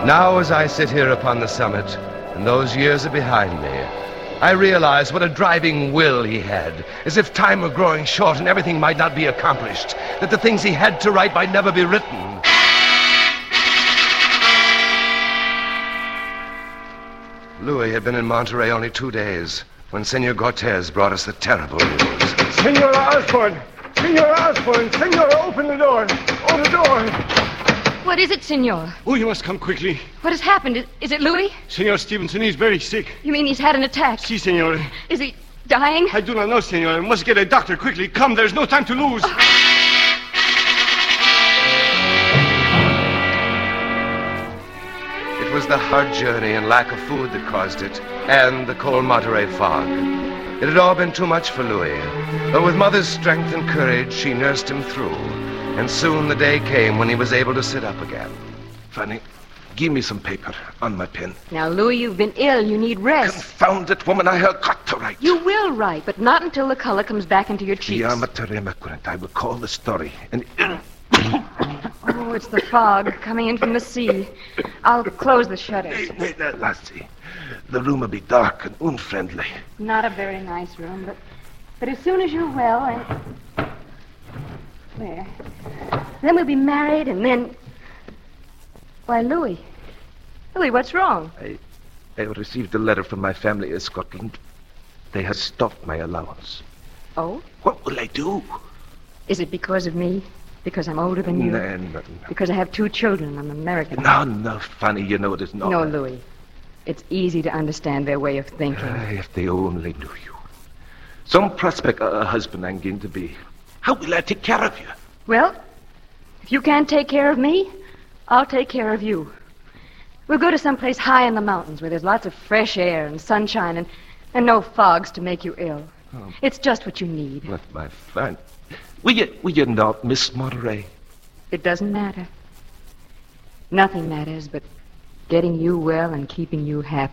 Now, as I sit here upon the summit, and those years are behind me, I realize what a driving will he had, as if time were growing short and everything might not be accomplished, that the things he had to write might never be written. Louis had been in Monterey only 2 days when Senor Cortez brought us the terrible news. Senor Osborne! Senor Osborne! Senor, open the door! Open the door! What is it, Senor? Oh, you must come quickly. What has happened? Is it Louis? Senor Stevenson, he's very sick. You mean he's had an attack? Si, senor. Is he dying? I do not know, senor. I must get a doctor quickly. Come, there's no time to lose. It was the hard journey and lack of food that caused it, and the cold Monterey fog. It had all been too much for Louis, but with Mother's strength and courage, she nursed him through. And soon the day came when he was able to sit up again. Fanny, give me some paper on my pen. Now, Louis, you've been ill. You need rest. Confound it, woman. I have got to write. You will write, but not until the color comes back into your cheeks. I will call the story. And Oh, it's the fog coming in from the sea. I'll close the shutters. Lassie, the room will be dark and unfriendly. Not a very nice room, but as soon as you're well and... There. Then we'll be married, and then... Why, Louis. Louis, what's wrong? I received a letter from my family in Scotland. They have stopped my allowance. Oh? What will I do? Is it because of me? Because I'm older than you? No. Because I have 2 children. I'm American. No, Fanny, you know it is not. No, Louis. It's easy to understand their way of thinking. If they only knew you. Some prospect a husband I'm going to be. How will I take care of you? Well, if you can't take care of me, I'll take care of you. We'll go to some place high in the mountains where there's lots of fresh air and sunshine and no fogs to make you ill. Oh. It's just what you need. Not my Fanny. Will you not miss Monterey? It doesn't matter. Nothing matters but getting you well and keeping you happy.